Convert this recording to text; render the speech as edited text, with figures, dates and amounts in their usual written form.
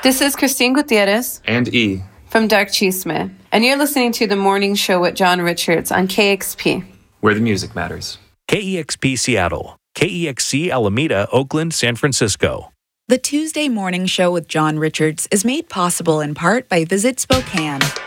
This is Christine Gutierrez and E from Dark Chisme, and you're listening to The Morning Show with John Richards on KXP, where the music matters. KEXP Seattle, KEXC Alameda, Oakland, San Francisco. The Tuesday Morning Show with John Richards is made possible in part by Visit Spokane.